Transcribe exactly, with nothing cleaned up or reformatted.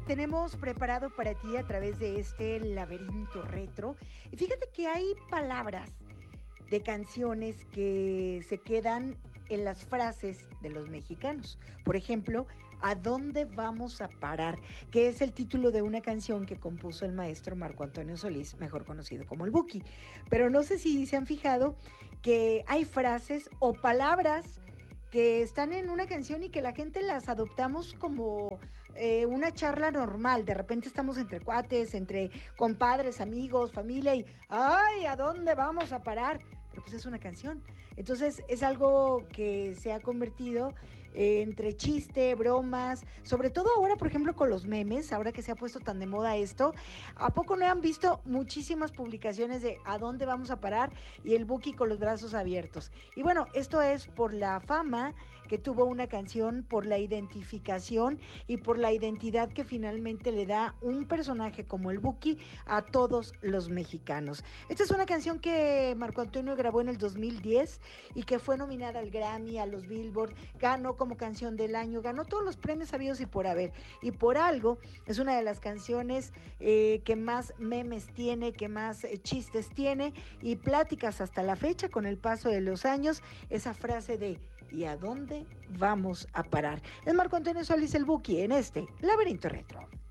tenemos preparado para ti a través de este laberinto retro. Y fíjate que hay palabras de canciones que se quedan en las frases de los mexicanos. Por ejemplo, ¿a dónde vamos a parar? Que es el título de una canción que compuso el maestro Marco Antonio Solís, mejor conocido como el Buki. Pero no sé si se han fijado que hay frases o palabras que están en una canción y que la gente las adoptamos como eh, una charla normal. De repente estamos entre cuates, entre compadres, amigos, familia y ¡ay! ¿A dónde vamos a parar? Pero pues es una canción. Entonces es algo que se ha convertido eh, entre chiste, bromas, sobre todo ahora, por ejemplo, con los memes, ahora que se ha puesto tan de moda esto. ¿A poco no han visto muchísimas publicaciones de a dónde vamos a parar y el Buki con los brazos abiertos? Y bueno, esto es por la fama que tuvo una canción, por la identificación y por la identidad que finalmente le da un personaje como el Buki a todos los mexicanos. Esta es una canción que Marco Antonio grabó en el dos mil diez y que fue nominada al Grammy, a los Billboard, ganó como canción del año, ganó todos los premios habidos y por haber. Y por algo es una de las canciones eh, que más memes tiene, que más eh, chistes tiene y pláticas hasta la fecha con el paso de los años, esa frase de ¿y a dónde vamos a parar? Es Marco Antonio Solís el Buki en este Laberinto Retro.